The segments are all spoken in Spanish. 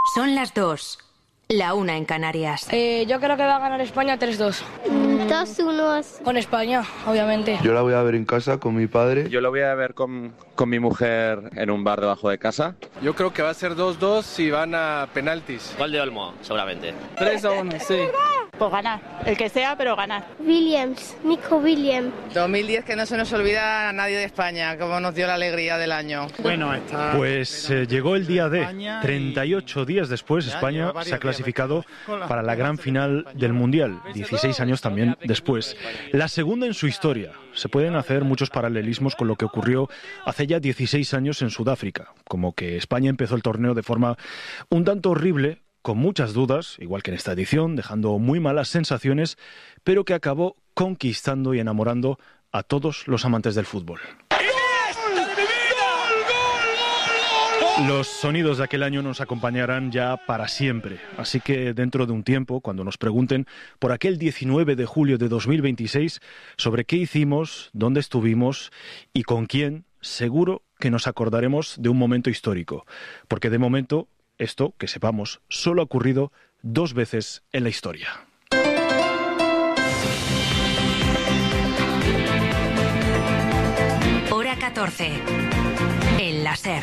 Son las 2, la 1 en Canarias. Yo creo que va a ganar España 3-2. 2-1. Con España, obviamente. Yo la voy a ver en casa con mi padre. Yo lo voy a ver con mi mujer en un bar debajo de casa. Yo creo que va a ser 2-2 si van a penaltis. Gol de Olmo, seguramente. 3-1, sí. Pues ganar, el que sea, pero ganar. Williams, Nico Williams. 2010, que no se nos olvida a nadie de España, como nos dio la alegría del año. Bueno, pues llegó el día D. 38 días después, España se ha clasificado para la gran final del Mundial, 16 años también después. La segunda en su historia. Se pueden hacer muchos paralelismos con lo que ocurrió hace ya 16 años en Sudáfrica, como que España empezó el torneo de forma un tanto horrible, con muchas dudas, igual que en esta edición, dejando muy malas sensaciones, pero que acabó conquistando y enamorando a todos los amantes del fútbol. Los sonidos de aquel año nos acompañarán ya para siempre, así que dentro de un tiempo, cuando nos pregunten por aquel 19 de julio de 2026, sobre qué hicimos, dónde estuvimos y con quién, seguro que nos acordaremos de un momento histórico, porque de momento esto, que sepamos, solo ha ocurrido 2 veces en la historia. Hora 14. El láser.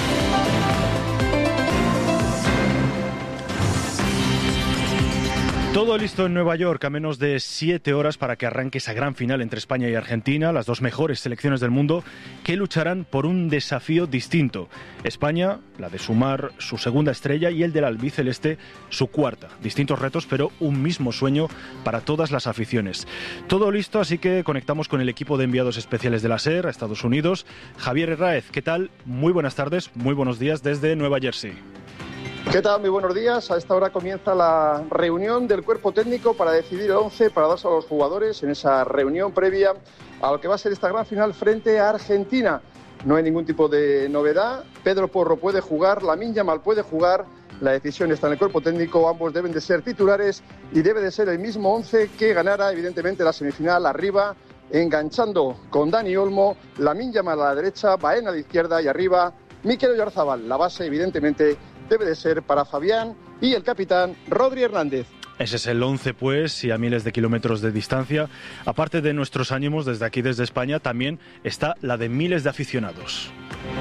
Todo listo en Nueva York, a menos de 7 horas para que arranque esa gran final entre España y Argentina, las 2 mejores selecciones del mundo, que lucharán por un desafío distinto. España, la de sumar su segunda estrella, y el del albiceleste, su cuarta. Distintos retos, pero un mismo sueño para todas las aficiones. Todo listo, así que conectamos con el equipo de enviados especiales de la SER a Estados Unidos. Javier Herráez, ¿qué tal? Muy buenas tardes, muy buenos días desde Nueva Jersey. ¿Qué tal? Muy buenos días. A esta hora comienza la reunión del cuerpo técnico para decidir el 11 para darse a los jugadores en esa reunión previa a lo que va a ser esta gran final frente a Argentina. No hay ningún tipo de novedad. Pedro Porro puede jugar, Lamine Yamal puede jugar. La decisión está en el cuerpo técnico. Ambos deben de ser titulares y debe de ser el mismo 11 que ganara, evidentemente, la semifinal arriba, enganchando con Dani Olmo, Lamine Yamal a la derecha, Baena a la izquierda y arriba Mikel Oyarzabal. La base, evidentemente, debe de ser para Fabián y el capitán Rodri Hernández. Ese es el 11, pues, y a miles de kilómetros de distancia. Aparte de nuestros ánimos desde aquí, desde España, también está la de miles de aficionados.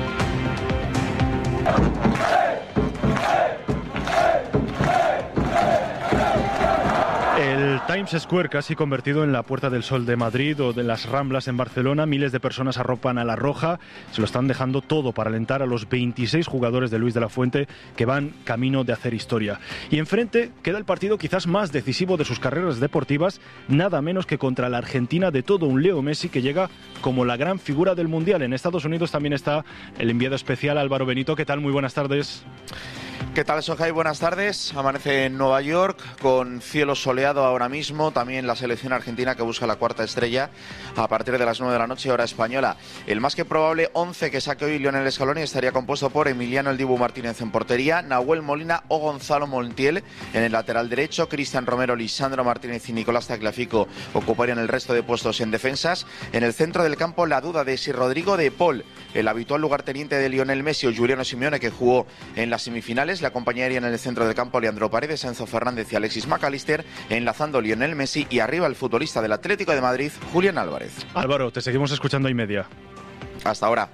El Times Square, casi convertido en la Puerta del Sol de Madrid o de las Ramblas en Barcelona, miles de personas arropan a la roja, se lo están dejando todo para alentar a los 26 jugadores de Luis de la Fuente que van camino de hacer historia. Y enfrente queda el partido quizás más decisivo de sus carreras deportivas, nada menos que contra la Argentina de todo un Leo Messi, que llega como la gran figura del Mundial. En Estados Unidos también está el enviado especial Álvaro Benito. ¿Qué tal? Muy buenas tardes. ¿Qué tal, Sohai? Buenas tardes. Amanece en Nueva York con cielo soleado ahora mismo. También la selección argentina que busca la cuarta estrella a partir de las 9 de la noche, hora española. El más que probable 11 que saque hoy Lionel Scaloni estaría compuesto por Emiliano El Dibu Martínez en portería, Nahuel Molina o Gonzalo Montiel en el lateral derecho, Cristian Romero, Lisandro Martínez y Nicolás Tagliafico ocuparían el resto de puestos en defensas. En el centro del campo la duda de si Rodrigo de Paul, el habitual lugarteniente de Lionel Messi, o Giuliano Simeone, que jugó en las semifinales. Le acompañarían en el centro del campo Leandro Paredes, Enzo Fernández y Alexis McAllister, enlazando Lionel Messi, y arriba el futbolista del Atlético de Madrid, Julián Álvarez. Álvaro, te seguimos escuchando y media. Hasta ahora.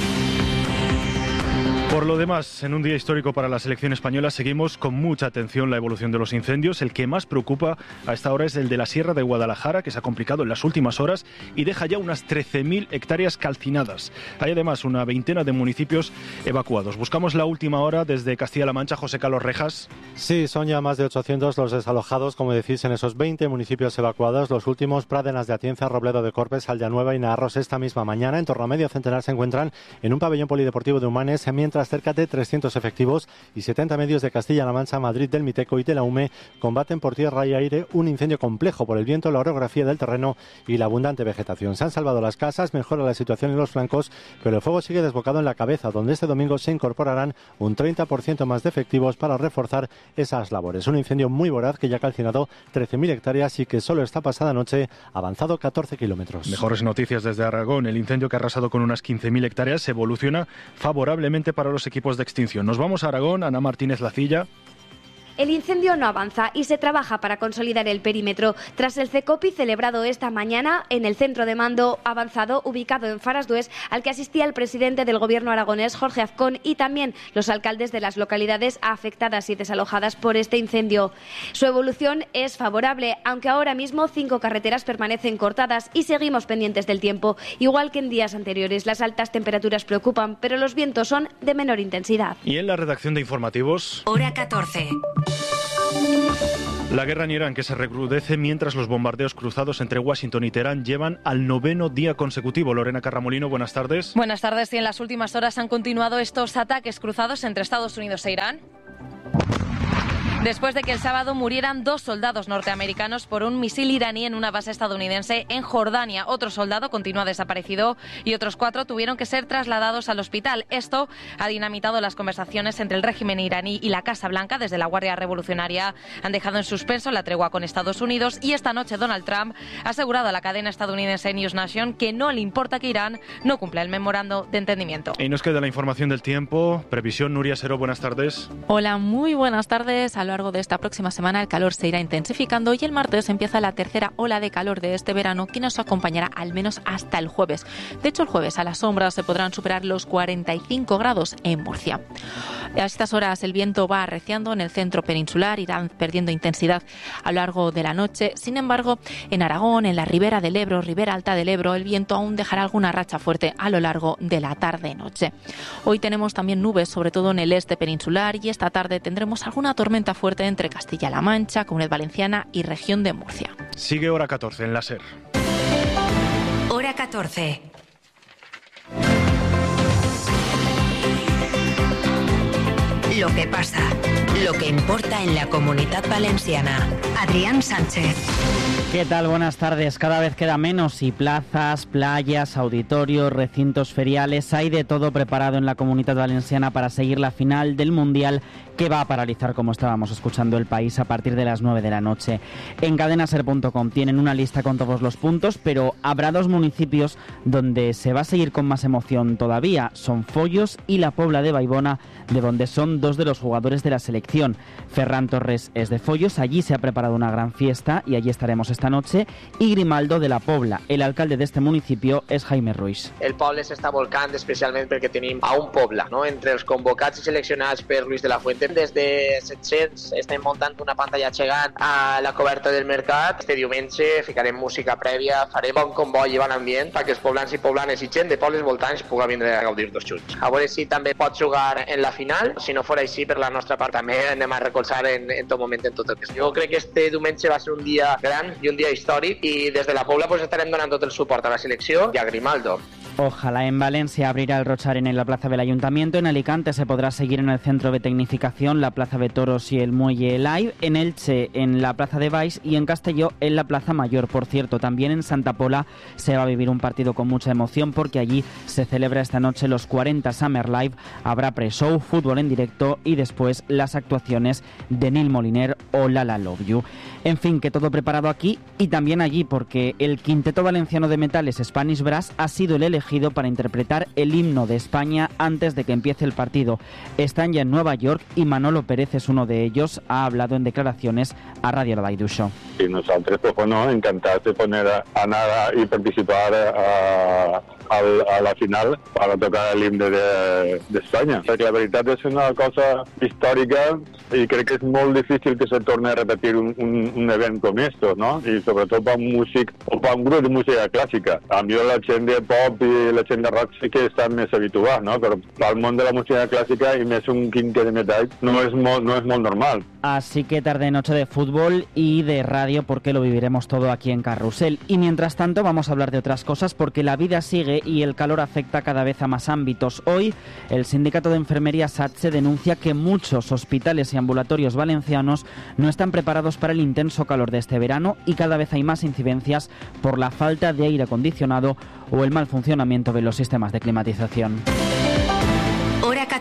Por lo demás, en un día histórico para la selección española, seguimos con mucha atención la evolución de los incendios. El que más preocupa a esta hora es el de la Sierra de Guadalajara, que se ha complicado en las últimas horas y deja ya unas 13.000 hectáreas calcinadas. Hay además una veintena de municipios evacuados. Buscamos la última hora desde Castilla-La Mancha. José Carlos Rejas. Sí, son ya más de 800 los desalojados, como decís, en esos 20 municipios evacuados. Los últimos, Pradenas de Atienza, Robledo de Corpes, Aldeanueva y Naarros. Esta misma mañana, en torno a medio centenar se encuentran en un pabellón polideportivo de Humanes, mientras cerca de 300 efectivos y 70 medios de Castilla-La Mancha, Madrid, del Miteco y de la UME combaten por tierra y aire un incendio complejo por el viento, la orografía del terreno y la abundante vegetación. Se han salvado las casas, mejora la situación en los flancos, pero el fuego sigue desbocado en la cabeza, donde este domingo se incorporarán un 30% más de efectivos para reforzar esas labores. Un incendio muy voraz que ya ha calcinado 13.000 hectáreas y que solo esta pasada noche ha avanzado 14 kilómetros. Mejores noticias desde Aragón. El incendio, que ha arrasado con unas 15.000 hectáreas, evoluciona favorablemente para los los equipos de extinción. Nos vamos a Aragón, Ana Martínez Lacilla. El incendio no avanza y se trabaja para consolidar el perímetro. Tras el CECOPI celebrado esta mañana en el centro de mando avanzado ubicado en Farasdués, al que asistía el presidente del gobierno aragonés, Jorge Azcón, y también los alcaldes de las localidades afectadas y desalojadas por este incendio. Su evolución es favorable, aunque ahora mismo 5 carreteras permanecen cortadas y seguimos pendientes del tiempo. Igual que en días anteriores, las altas temperaturas preocupan, pero los vientos son de menor intensidad. Y en la redacción de informativos... Hora 14. La guerra en Irán, que se recrudece mientras los bombardeos cruzados entre Washington y Teherán llevan al 9º día consecutivo. Lorena Carramolino, buenas tardes. Buenas tardes. Y en las últimas horas han continuado estos ataques cruzados entre Estados Unidos e Irán, después de que el sábado murieran 2 soldados norteamericanos por un misil iraní en una base estadounidense en Jordania. Otro soldado continúa desaparecido y otros 4 tuvieron que ser trasladados al hospital. Esto ha dinamitado las conversaciones entre el régimen iraní y la Casa Blanca. Desde la Guardia Revolucionaria han dejado en suspenso la tregua con Estados Unidos y esta noche Donald Trump ha asegurado a la cadena estadounidense News Nation que no le importa que Irán no cumpla el memorando de entendimiento. Y nos queda la información del tiempo. Previsión, Nuria Seró, buenas tardes. Hola, muy buenas tardes. A lo largo de esta próxima semana el calor se irá intensificando y el martes empieza la tercera ola de calor de este verano que nos acompañará al menos hasta el jueves. De hecho, el jueves a la sombra se podrán superar los 45 grados en Murcia. A estas horas el viento va arreciando en el centro peninsular, irán perdiendo intensidad a lo largo de la noche. Sin embargo, en Aragón, en la ribera del Ebro, ribera alta del Ebro, el viento aún dejará alguna racha fuerte a lo largo de la tarde-noche. Hoy tenemos también nubes, sobre todo en el este peninsular, y esta tarde tendremos alguna tormenta fuerte entre Castilla-La Mancha, Comunidad Valenciana y región de Murcia. Sigue Hora 14 en la SER. Hora 14. Lo que pasa, lo que importa en la Comunidad Valenciana. Adrián Sánchez. ¿Qué tal? Buenas tardes. Cada vez queda menos y plazas, playas, auditorios, recintos feriales, hay de todo preparado en la Comunidad Valenciana para seguir la final del Mundial que va a paralizar, como estábamos escuchando, el país a partir de las 9 de la noche. En cadenaser.com tienen una lista con todos los puntos, pero habrá 2 municipios donde se va a seguir con más emoción todavía. Son Follos y La Pobla de Baibona, de donde son 2 de los jugadores de la selección. Ferran Torres es de Follos, allí se ha preparado una gran fiesta y allí estaremos esta noche, y Grimaldo de La Pobla. El alcalde de este municipio es Jaime Ruiz. El poble s'està volcant especialment perquè tenim a un poble, no? Entre els convocats i seleccionats per Luis de la Fuente. Des de 700 estem muntant una pantalla gegant a la coberta del mercat. Este diumenge ficarem música prèvia, farem bon comboi i bon ambient perquè els poblans i poblanes i gent de pobles voltants puga vindre a gaudir dos junts. A veure si també pot jugar en la final. Si no fos així, per la nostra part també anem a recolzar en tot moment en tot el que és. Jo crec que este diumenge va ser un dia gran i un dia històric i des de la Pobla pues estarem donant tot el suport a la selecció i a Grimaldo. Ojalá. En Valencia abrirá el Rocharén en la plaza del Ayuntamiento. En Alicante se podrá seguir en el Centro de Tecnificación, la Plaza de Toros y el Muelle Live. En Elche, en la Plaza de Baix, y en Castelló, en la Plaza Mayor. Por cierto, también en Santa Pola se va a vivir un partido con mucha emoción porque allí se celebra esta noche los 40 Summer Live. Habrá pre-show, fútbol en directo y después las actuaciones de Neil Moliner o Lala Love You. En fin, que todo preparado aquí y también allí, porque el Quinteto Valenciano de Metales Spanish Brass ha sido el elegido para interpretar el himno de España antes de que empiece el partido. Están ya en Nueva York y Manolo Pérez es uno de ellos. Ha hablado en declaraciones a Radio La Vall d'Uixó. Y nosotros, pues bueno, encantados de poner a nada y participar a la final para tocar el himno de España. Perquè la veritat és una cosa històrica i crec que és molt difícil que se torni a repetir un event com esto, ¿no? Y sobretot per un músic o per un grup de música clàssica. A mi la gent de pop i la gent de rock sí que estan més habituats, no? Però pel món de la música clàssica i més un quintet de metall no es molt normal. Así que tarde-noche de fútbol y de radio porque lo viviremos todo aquí en Carrusel. Y mientras tanto vamos a hablar de otras cosas porque la vida sigue y el calor afecta cada vez a más ámbitos. Hoy el sindicato de enfermería SATSE denuncia que muchos hospitales y ambulatorios valencianos no están preparados para el intenso calor de este verano y cada vez hay más incidencias por la falta de aire acondicionado o el mal funcionamiento de los sistemas de climatización. Hora 14.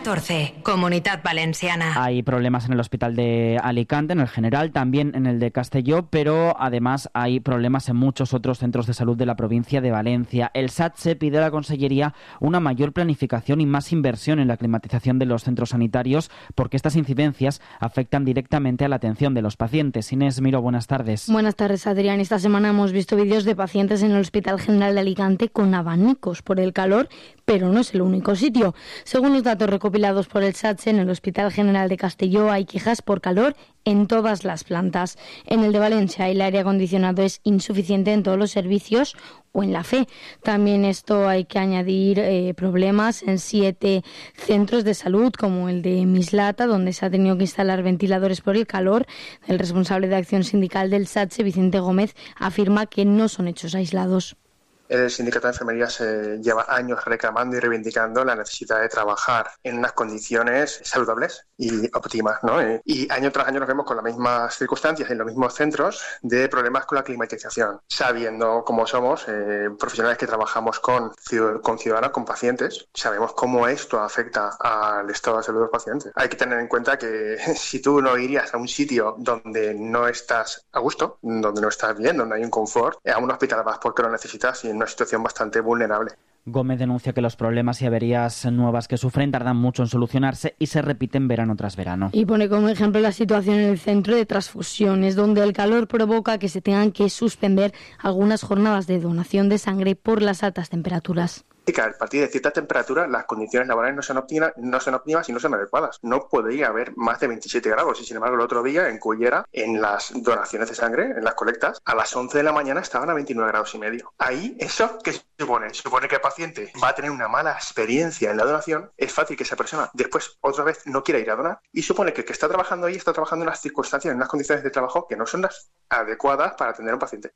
14. Comunitat Valenciana. Hay problemas en el hospital de Alicante, en el general, también en el de Castelló, pero además hay problemas en muchos otros centros de salud de la provincia de Valencia. El SATSE pide a la Consellería una mayor planificación y más inversión en la climatización de los centros sanitarios, porque estas incidencias afectan directamente a la atención de los pacientes. Inés Miró, buenas tardes. Buenas tardes, Adrián. Esta semana hemos visto vídeos de pacientes en el Hospital General de Alicante con abanicos por el calor, pero no es el único sitio. Según los datos recopilados por el SATSE, en el Hospital General de Castelló hay quejas por calor en todas las plantas. En el de Valencia el aire acondicionado es insuficiente en todos los servicios o en la FE. También esto hay que añadir problemas en 7 centros de salud, como el de Mislata, donde se ha tenido que instalar ventiladores por el calor. El responsable de acción sindical del SATSE, Vicente Gómez, afirma que no son hechos aislados. El sindicato de enfermería se lleva años reclamando y reivindicando la necesidad de trabajar en unas condiciones saludables y óptimas, ¿no? Y año tras año nos vemos con las mismas circunstancias en los mismos centros de problemas con la climatización, sabiendo cómo somos profesionales que trabajamos con ciudadanos, con pacientes, sabemos cómo esto afecta al estado de salud de los pacientes. Hay que tener en cuenta que si tú no irías a un sitio donde no estás a gusto, donde no estás bien, donde hay un confort, a un hospital vas porque lo necesitas y en una situación bastante vulnerable. Gómez denuncia que los problemas y averías nuevas que sufren tardan mucho en solucionarse y se repiten verano tras verano. Y pone como ejemplo la situación en el centro de transfusiones, donde el calor provoca que se tengan que suspender algunas jornadas de donación de sangre por las altas temperaturas. A partir de cierta temperatura las condiciones laborales no son óptimas y no son adecuadas. No podría haber más de 27 grados y sin embargo el otro día en Cullera, en las donaciones de sangre, en las colectas, a las 11 de la mañana estaban a 29 grados y medio. Ahí, ¿eso qué supone? Supone que el paciente va a tener una mala experiencia en la donación. Es fácil que esa persona después otra vez no quiera ir a donar y supone que el que está trabajando ahí está trabajando en unas circunstancias, en unas condiciones de trabajo que no son las adecuadas para atender a un paciente.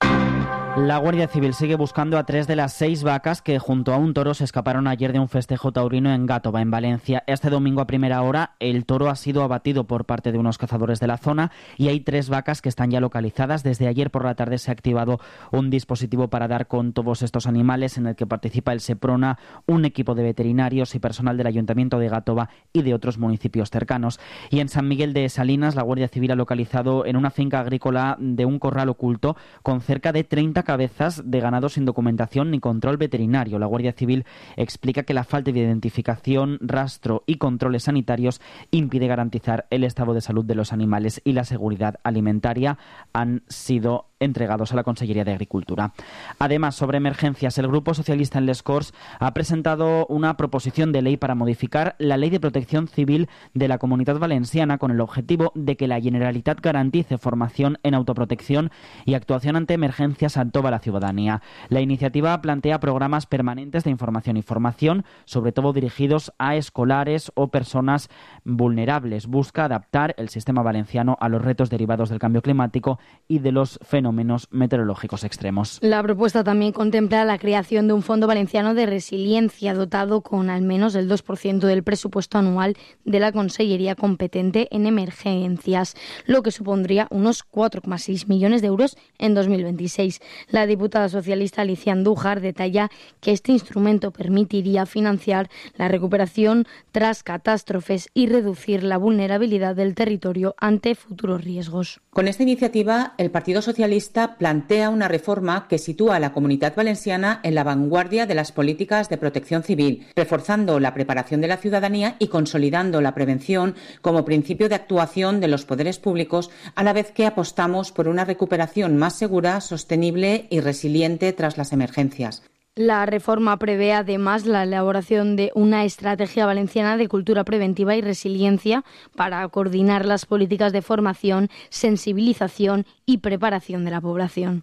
La Guardia Civil sigue buscando a 3 de las 6 vacas que junto a un toro se escaparon ayer de un festejo taurino en Gátova, en Valencia. Este domingo a primera hora el toro ha sido abatido por parte de unos cazadores de la zona y hay 3 vacas que están ya localizadas. Desde ayer por la tarde se ha activado un dispositivo para dar con todos estos animales en el que participa el Seprona, un equipo de veterinarios y personal del Ayuntamiento de Gátova y de otros municipios cercanos. Y en San Miguel de Salinas la Guardia Civil ha localizado en una finca agrícola de un corral oculto con cerca de 30 cabezas de ganado sin documentación ni control veterinario. La Guardia Civil explica que la falta de identificación, rastro y controles sanitarios impide garantizar el estado de salud de los animales y la seguridad alimentaria. Han sido entregados a la Consellería de Agricultura. Además, sobre emergencias, el Grupo Socialista en Les Corts ha presentado una proposición de ley para modificar la Ley de Protección Civil de la Comunitat Valenciana con el objetivo de que la Generalitat garantice formación en autoprotección y actuación ante emergencias a toda la ciudadanía. La iniciativa plantea programas permanentes de información y formación, sobre todo dirigidos a escolares o personas vulnerables. Busca adaptar el sistema valenciano a los retos derivados del cambio climático y de los fenómenos meteorológicos extremos. La propuesta también contempla la creación de un Fondo Valenciano de Resiliencia dotado con al menos el 2% del presupuesto anual de la Consellería competente en emergencias, lo que supondría unos 4,6 millones de euros en 2026. La diputada socialista Alicia Andújar detalla que este instrumento permitiría financiar la recuperación tras catástrofes y reducir la vulnerabilidad del territorio ante futuros riesgos. Con esta iniciativa, el Partido Socialista plantea una reforma que sitúa a la Comunitat Valenciana en la vanguardia de las políticas de protección civil, reforzando la preparación de la ciudadanía y consolidando la prevención como principio de actuación de los poderes públicos, a la vez que apostamos por una recuperación más segura, sostenible y resiliente tras las emergencias. La reforma prevé además la elaboración de una estrategia valenciana de cultura preventiva y resiliencia para coordinar las políticas de formación, sensibilización y preparación de la población.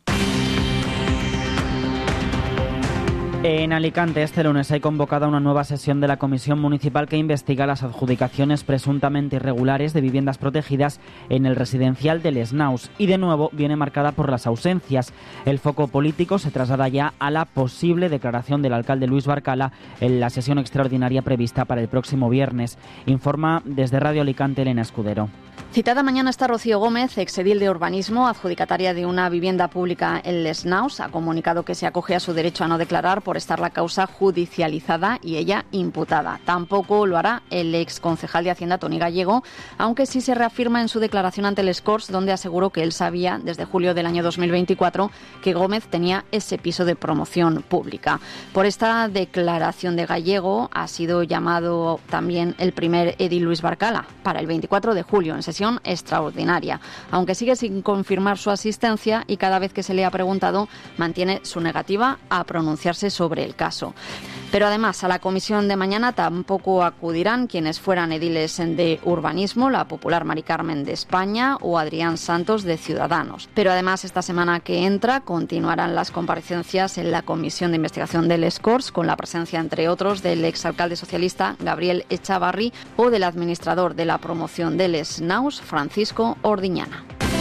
En Alicante, este lunes hay convocada una nueva sesión de la Comisión Municipal que investiga las adjudicaciones presuntamente irregulares de viviendas protegidas en el residencial de Les Naus y de nuevo viene marcada por las ausencias. El foco político se traslada ya a la posible declaración del alcalde Luis Barcala en la sesión extraordinaria prevista para el próximo viernes. Informa desde Radio Alicante Elena Escudero. Citada mañana está Rocío Gómez, exedil de Urbanismo, adjudicataria de una vivienda pública en Les Naus. Ha comunicado que se acoge a su derecho a no declarar por por estar la causa judicializada y ella imputada. Tampoco lo hará el ex concejal de Hacienda, Toni Gallego, aunque sí se reafirma en su declaración ante el Scores, donde aseguró que él sabía desde julio del año 2024 que Gómez tenía ese piso de promoción pública. Por esta declaración de Gallego ha sido llamado también el primer edil Luis Barcala para el 24 de julio en sesión extraordinaria, aunque sigue sin confirmar su asistencia y cada vez que se le ha preguntado mantiene su negativa a pronunciarse sobre el caso. Pero además a la comisión de mañana tampoco acudirán quienes fueran ediles de urbanismo, la popular Mari Carmen de España o Adrián Santos de Ciudadanos. Pero además esta semana que entra continuarán las comparecencias en la comisión de investigación del Scores con la presencia entre otros del exalcalde socialista Gabriel Echavarri o del administrador de la promoción del SNAUS Francisco Ordiñana.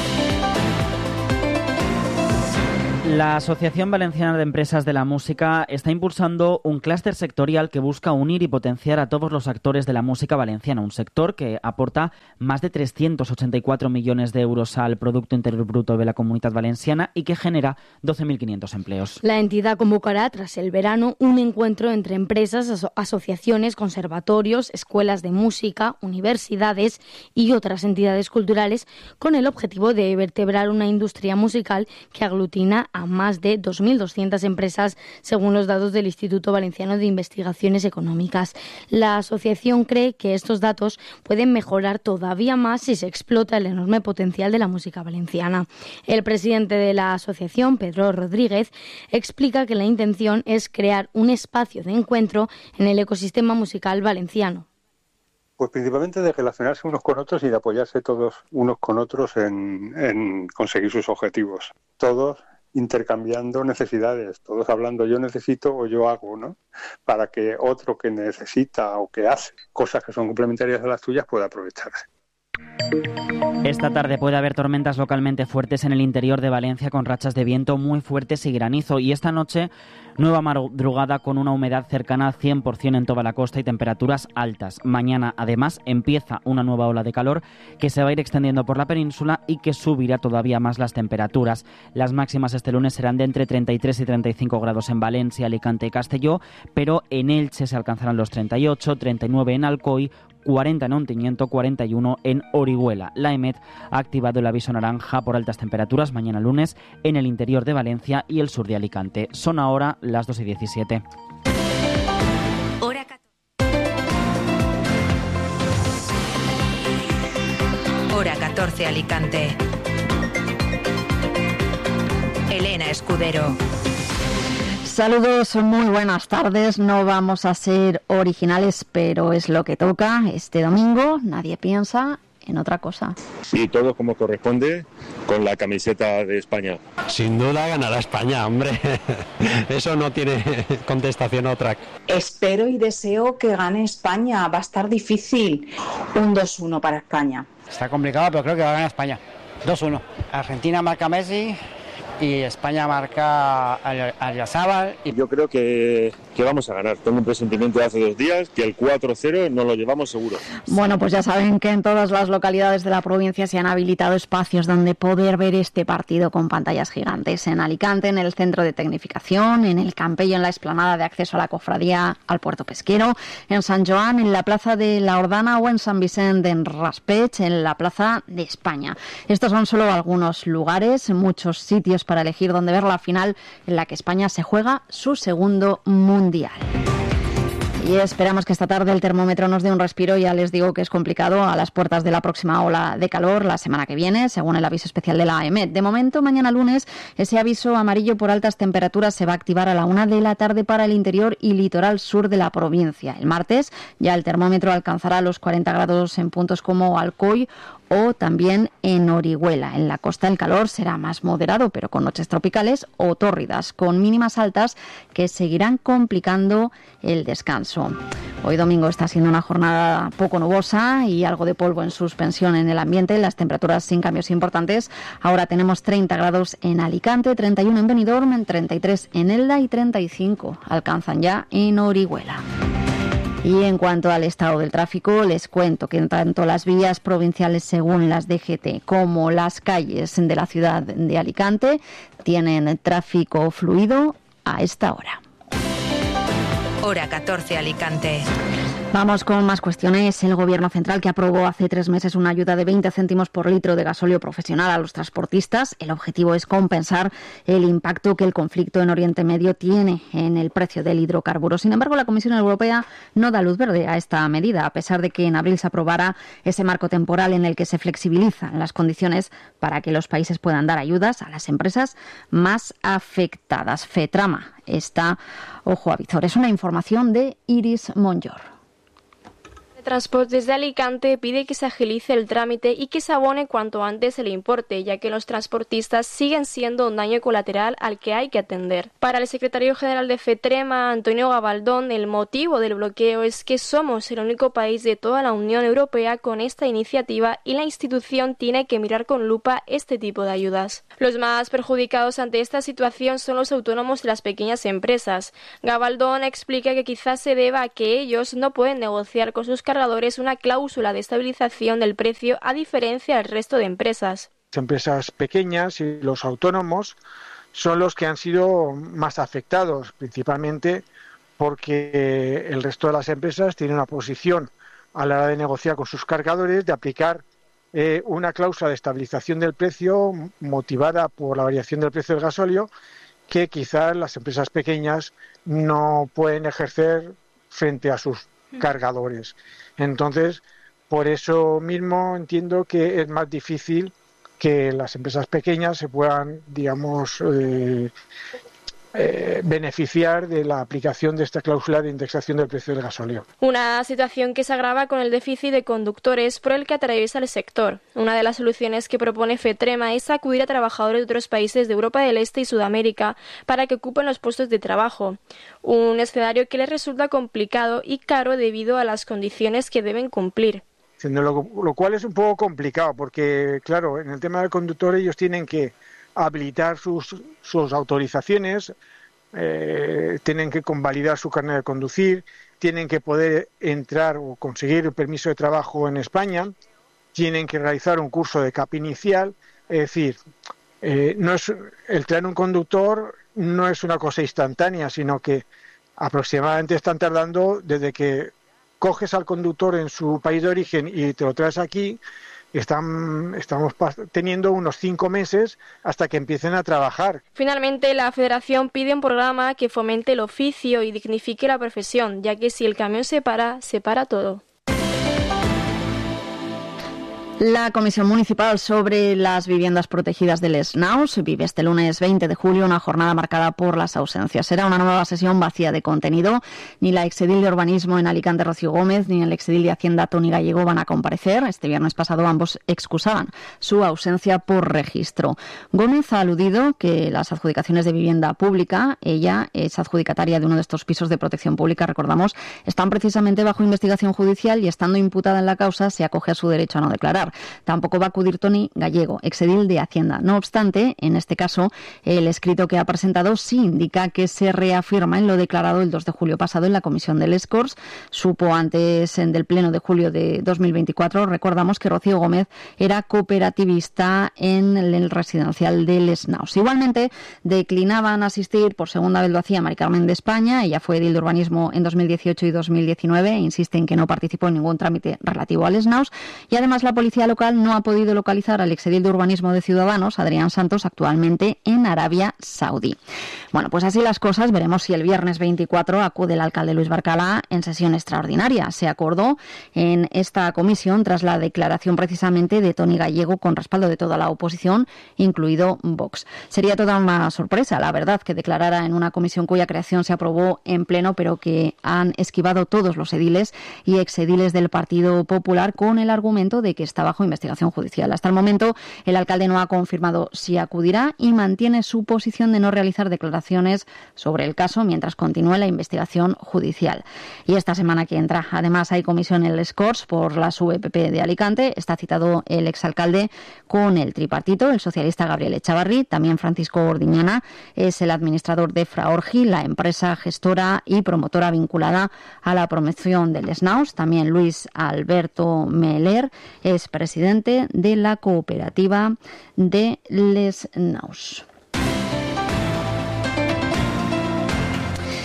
La Asociación Valenciana de Empresas de la Música está impulsando un clúster sectorial que busca unir y potenciar a todos los actores de la música valenciana, un sector que aporta más de 384 millones de euros al Producto Interior Bruto de la Comunidad Valenciana y que genera 12.500 empleos. La entidad convocará tras el verano un encuentro entre empresas, asociaciones, conservatorios, escuelas de música, universidades y otras entidades culturales con el objetivo de vertebrar una industria musical que aglutina a más de 2.200 empresas, según los datos del Instituto Valenciano de Investigaciones Económicas. La asociación cree que estos datos pueden mejorar todavía más si se explota el enorme potencial de la música valenciana. El presidente de la asociación, Pedro Rodríguez, explica que la intención es crear un espacio de encuentro en el ecosistema musical valenciano. Pues principalmente de relacionarse unos con otros y de apoyarse todos unos con otros en conseguir sus objetivos. Todos intercambiando necesidades, todos hablando yo necesito o yo hago, ¿no? Para que otro que necesita o que hace cosas que son complementarias a las tuyas pueda aprovecharse. Esta tarde puede haber tormentas localmente fuertes en el interior de Valencia con rachas de viento muy fuertes y granizo. Y esta noche, nueva madrugada con una humedad cercana al 100% en toda la costa y temperaturas altas. Mañana, además, empieza una nueva ola de calor que se va a ir extendiendo por la península y que subirá todavía más las temperaturas. Las máximas este lunes serán de entre 33 y 35 grados en Valencia, Alicante y Castelló, pero en Elche se alcanzarán los 38, 39 en Alcoy, 40 en Ontinyent, 41 en Orihuela. La EMET ha activado el aviso naranja por altas temperaturas mañana lunes en el interior de Valencia y el sur de Alicante. Son ahora las 2:17. Hora 14 Alicante. Elena Escudero. Saludos, muy buenas tardes. No vamos a ser originales, pero es lo que toca. Este domingo nadie piensa en otra cosa. Y todo como corresponde con la camiseta de España. Sin duda ganará España, hombre. Eso no tiene contestación otra. Espero y deseo que gane España. Va a estar difícil. Un 2-1 para España. Está complicado, pero creo que va a ganar España. 2-1. Argentina marca Messi y España marca a Yazábal. Yo creo que vamos a ganar. Tengo un presentimiento de hace 2 días que el 4-0 nos lo llevamos seguro. Bueno, pues ya saben que en todas las localidades de la provincia se han habilitado espacios donde poder ver este partido con pantallas gigantes. En Alicante, en el Centro de Tecnificación, en el Campello, en la explanada de acceso a la cofradía al puerto pesquero, en San Joan, en la Plaza de la Ordana o en San Vicente en Raspech, en la Plaza de España. Estos son solo algunos lugares, muchos sitios para elegir dónde ver la final en la que España se juega su segundo mundial. Y esperamos que esta tarde el termómetro nos dé un respiro. Ya les digo que es complicado a las puertas de la próxima ola de calor la semana que viene, según el aviso especial de la AEMET. De momento, mañana lunes, ese aviso amarillo por altas temperaturas se va a activar a la 1 de la tarde para el interior y litoral sur de la provincia. El martes ya el termómetro alcanzará los 40 grados en puntos como Alcoy o también en Orihuela. En la costa el calor será más moderado, pero con noches tropicales o tórridas, con mínimas altas que seguirán complicando el descanso. Hoy domingo está siendo una jornada poco nubosa y algo de polvo en suspensión en el ambiente, las temperaturas sin cambios importantes. Ahora tenemos 30 grados en Alicante, 31 en Benidorm, 33 en Elda y 35 alcanzan ya en Orihuela. Y en cuanto al estado del tráfico, les cuento que tanto las vías provinciales según las DGT como las calles de la ciudad de Alicante tienen tráfico fluido a esta hora. hora 14 Alicante. Vamos con más cuestiones. El Gobierno central, que aprobó hace 3 meses una ayuda de 20 céntimos por litro de gasóleo profesional a los transportistas. El objetivo es compensar el impacto que el conflicto en Oriente Medio tiene en el precio del hidrocarburo. Sin embargo, la Comisión Europea no da luz verde a esta medida, a pesar de que en abril se aprobara ese marco temporal en el que se flexibilizan las condiciones para que los países puedan dar ayudas a las empresas más afectadas. FETRAMA está ojo a visor. Es una información de Iris Monllor. Transportes de Alicante pide que se agilice el trámite y que se abone cuanto antes el importe, ya que los transportistas siguen siendo un daño colateral al que hay que atender. Para el secretario general de FETRAMA, Antonio Gabaldón, el motivo del bloqueo es que somos el único país de toda la Unión Europea con esta iniciativa y la institución tiene que mirar con lupa este tipo de ayudas. Los más perjudicados ante esta situación son los autónomos y las pequeñas empresas. Gabaldón explica que quizás se deba a que ellos no pueden negociar con sus cargadores una cláusula de estabilización del precio a diferencia del resto de empresas. Las empresas pequeñas y los autónomos son los que han sido más afectados, principalmente porque el resto de las empresas tienen una posición a la hora de negociar con sus cargadores de aplicar una cláusula de estabilización del precio motivada por la variación del precio del gasóleo que quizás las empresas pequeñas no pueden ejercer frente a sus cargadores. Entonces, por eso mismo entiendo que es más difícil que las empresas pequeñas se puedan, digamos, beneficiar de la aplicación de esta cláusula de indexación del precio del gasóleo. Una situación que se agrava con el déficit de conductores por el que atraviesa el sector. Una de las soluciones que propone FETRAMA es acudir a trabajadores de otros países de Europa del Este y Sudamérica para que ocupen los puestos de trabajo. Un escenario que les resulta complicado y caro debido a las condiciones que deben cumplir. Lo cual es un poco complicado porque, claro, en el tema del conductor ellos tienen que habilitar sus autorizaciones, tienen que convalidar su carnet de conducir, tienen que poder entrar o conseguir el permiso de trabajo en España, tienen que realizar un curso de CAP inicial, es decir, el traer un conductor no es una cosa instantánea, sino que aproximadamente están tardando desde que coges al conductor en su país de origen y te lo traes aquí. Estamos teniendo unos 5 meses hasta que empiecen a trabajar. Finalmente, la Federación pide un programa que fomente el oficio y dignifique la profesión, ya que si el camión se para todo. La Comisión Municipal sobre las viviendas protegidas del SNAUS vive este lunes 20 de julio una jornada marcada por las ausencias. Será una nueva sesión vacía de contenido. Ni la exedil de Urbanismo en Alicante, Rocío Gómez, ni el exedil de Hacienda, Toni Gallego, van a comparecer. Este viernes pasado ambos excusaban su ausencia por registro. Gómez ha aludido que las adjudicaciones de vivienda pública, ella es adjudicataria de uno de estos pisos de protección pública, recordamos, están precisamente bajo investigación judicial y estando imputada en la causa se acoge a su derecho a no declarar. Tampoco va a acudir Toni Gallego, exedil de Hacienda. No obstante, en este caso, el escrito que ha presentado sí indica que se reafirma en lo declarado el 2 de julio pasado en la comisión del Escors. Supo antes del pleno de julio de 2024, recordamos que Rocío Gómez era cooperativista en el residencial del SNAUS. Igualmente, declinaban asistir, por segunda vez lo hacía Mari Carmen de España. Ella fue edil de Urbanismo en 2018 y 2019 e insiste en que no participó en ningún trámite relativo al SNAUS. Y además la policía local no ha podido localizar al exedil de Urbanismo de Ciudadanos, Adrián Santos, actualmente en Arabia Saudí. Bueno, pues así las cosas. Veremos si el viernes 24 acude el alcalde Luis Barcalá en sesión extraordinaria. Se acordó en esta comisión tras la declaración precisamente de Toni Gallego con respaldo de toda la oposición, incluido Vox. Sería toda una sorpresa, la verdad, que declarara en una comisión cuya creación se aprobó en pleno, pero que han esquivado todos los ediles y exediles del Partido Popular con el argumento de que está bajo investigación judicial. Hasta el momento, el alcalde no ha confirmado si acudirá y mantiene su posición de no realizar declaraciones sobre el caso mientras continúe la investigación judicial. Y esta semana que entra, además, hay comisión en el Escors por la SUEPP de Alicante. Está citado el exalcalde con el tripartito, el socialista Gabriel Echavarri, también Francisco Ordiñana, es el administrador de Fraorgi, la empresa gestora y promotora vinculada a la promoción del SNAUS. También Luis Alberto Meller es presidente de la cooperativa de Les Naus.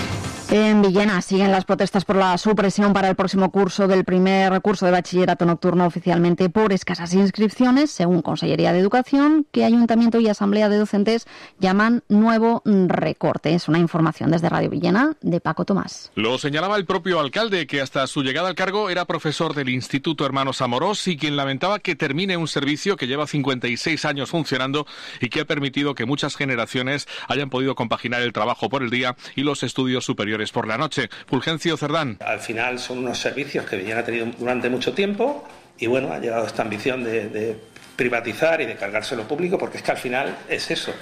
En Villena siguen las protestas por la supresión para el próximo curso del primer curso de bachillerato nocturno oficialmente por escasas inscripciones, según Consellería de Educación, que Ayuntamiento y Asamblea de Docentes llaman nuevo recorte. Es una información desde Radio Villena de Paco Tomás. Lo señalaba el propio alcalde, que hasta su llegada al cargo era profesor del Instituto Hermanos Amorós y quien lamentaba que termine un servicio que lleva 56 años funcionando y que ha permitido que muchas generaciones hayan podido compaginar el trabajo por el día y los estudios superiores por la noche. Fulgencio Cerdán. Al final son unos servicios que Villena ha tenido durante mucho tiempo y bueno, ha llegado esta ambición de privatizar y de cargarse lo público, porque es que al final es eso.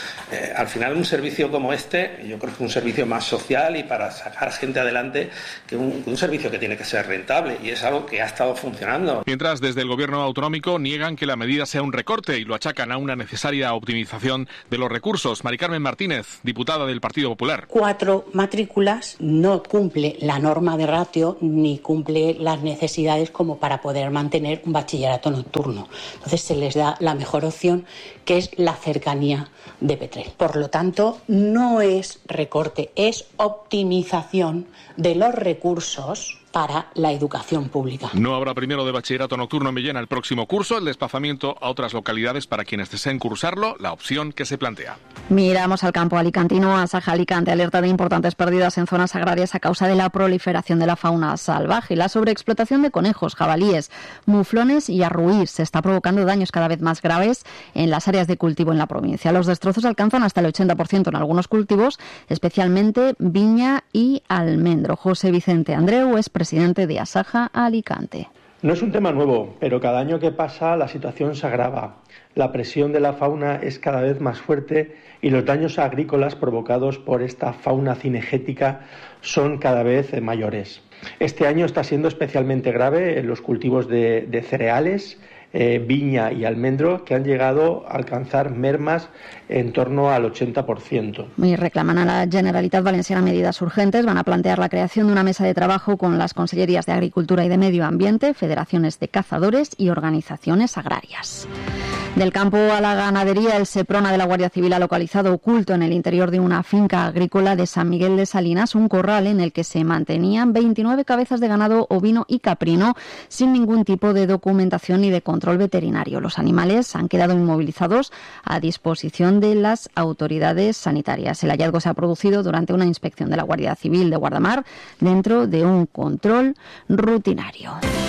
Al final un servicio como este, yo creo que es un servicio más social y para sacar gente adelante que un servicio que tiene que ser rentable, y es algo que ha estado funcionando. Mientras desde el gobierno autonómico niegan que la medida sea un recorte y lo achacan a una necesaria optimización de los recursos. Mari Carmen Martínez, diputada del Partido Popular. 4 matrículas no cumple la norma de ratio ni cumple las necesidades como para poder mantener un bachillerato nocturno. Entonces se les da la mejor opción, que es la cercanía de Petrel. Por lo tanto, no es recorte, es optimización de los recursos para la educación pública. No habrá primero de bachillerato nocturno en Villena el próximo curso. El desplazamiento a otras localidades para quienes deseen cursarlo, la opción que se plantea. Miramos al campo alicantino. Asaja Alicante alerta de importantes pérdidas en zonas agrarias a causa de la proliferación de la fauna salvaje. La sobreexplotación de conejos, jabalíes, muflones y arruís se está provocando daños cada vez más graves en las áreas de cultivo en la provincia. Los destrozos alcanzan hasta el 80% en algunos cultivos, especialmente viña y almendro. José Vicente Andreu es presidente de Asaja Alicante. No es un tema nuevo, pero cada año que pasa la situación se agrava. La presión de la fauna es cada vez más fuerte y los daños agrícolas provocados por esta fauna cinegética son cada vez mayores. Este año está siendo especialmente grave en los cultivos de cereales, viña y almendro, que han llegado a alcanzar mermas en torno al 80%. Y reclaman a la Generalitat Valenciana medidas urgentes. Van a plantear la creación de una mesa de trabajo con las consellerías de Agricultura y de Medio Ambiente, federaciones de cazadores y organizaciones agrarias. Del campo a la ganadería, el Seprona de la Guardia Civil ha localizado oculto en el interior de una finca agrícola de San Miguel de Salinas un corral en el que se mantenían 29 cabezas de ganado ovino y caprino sin ningún tipo de documentación ni de control veterinario. Los animales han quedado inmovilizados a disposición de las autoridades sanitarias. El hallazgo se ha producido durante una inspección de la Guardia Civil de Guardamar dentro de un control rutinario.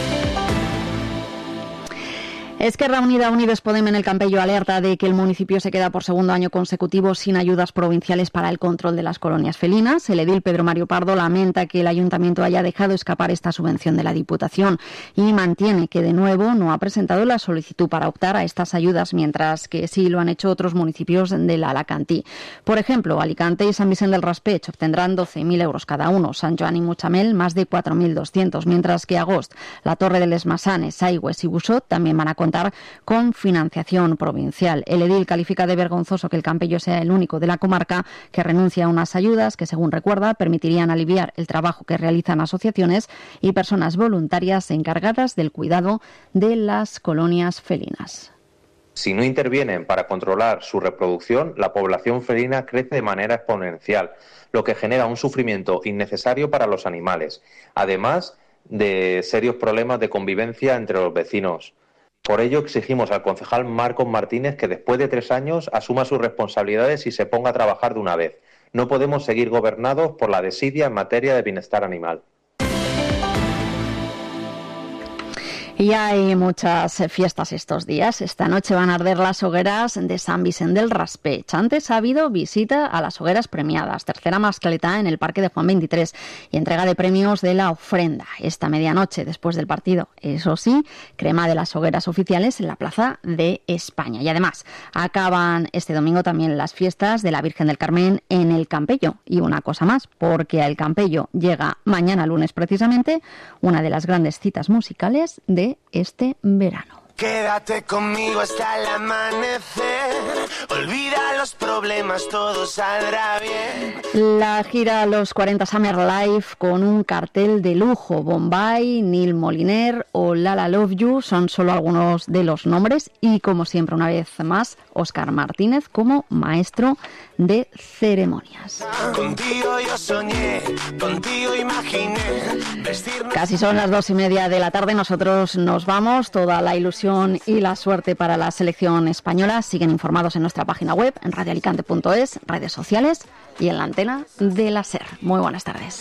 Esquerra Unida, Unides Podem en el Campello alerta de que el municipio se queda por segundo año consecutivo sin ayudas provinciales para el control de las colonias felinas. El edil Pedro Mario Pardo lamenta que el ayuntamiento haya dejado escapar esta subvención de la Diputación y mantiene que de nuevo no ha presentado la solicitud para optar a estas ayudas, mientras que sí lo han hecho otros municipios del Alacantí. Por ejemplo, Alicante y San Vicente del Raspeig obtendrán 12.000 euros cada uno, San Joan y Mutxamel más de 4.200, mientras que Agost, la Torre de les Masanes, Aigües y Busot también van a contar con financiación provincial. El edil califica de vergonzoso que el Campello sea el único de la comarca que renuncia a unas ayudas que, según recuerda, permitirían aliviar el trabajo que realizan asociaciones y personas voluntarias encargadas del cuidado de las colonias felinas. Si no intervienen para controlar su reproducción, la población felina crece de manera exponencial, lo que genera un sufrimiento innecesario para los animales, además de serios problemas de convivencia entre los vecinos. Por ello exigimos al concejal Marcos Martínez que después de 3 años asuma sus responsabilidades y se ponga a trabajar de una vez. No podemos seguir gobernados por la desidia en materia de bienestar animal. Y hay muchas fiestas estos días. Esta noche van a arder las hogueras de San Vicente del Raspeig. Antes ha habido visita a las hogueras premiadas, tercera mascletá en el Parque de Juan 23 y entrega de premios de la ofrenda. Esta medianoche, después del partido, eso sí, crema de las hogueras oficiales en la Plaza de España. Y además, acaban este domingo también las fiestas de la Virgen del Carmen en el Campello. Y una cosa más, porque al Campello llega mañana lunes precisamente una de las grandes citas musicales de este verano. Quédate conmigo hasta el amanecer, olvida los problemas, todo saldrá bien. La gira Los 40 Summer Live con un cartel de lujo. Bombay, Neil Moliner o Lala Love You son solo algunos de los nombres y, como siempre, una vez más, Óscar Martínez como maestro de ceremonias. Contigo yo soñé, contigo imaginé vestirnos. Casi son las 2:30 de la tarde. Nosotros nos vamos. Toda la ilusión y la suerte para la selección española. Siguen informados en nuestra página web, en radioalicante.es, redes sociales y en la antena de la SER. Muy buenas tardes.